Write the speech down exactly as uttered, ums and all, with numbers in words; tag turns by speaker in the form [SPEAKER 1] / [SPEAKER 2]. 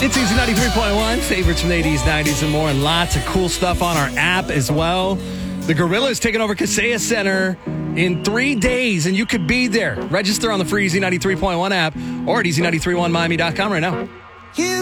[SPEAKER 1] It's Easy ninety-three point one, favorites from the eighties, nineties, and more, and lots of cool stuff on our app as well. The Gorillas taking over Kaseya Center in three days, and you could be there. Register on the free Easy ninety-three point one app or at easy nine three one miami dot com right now.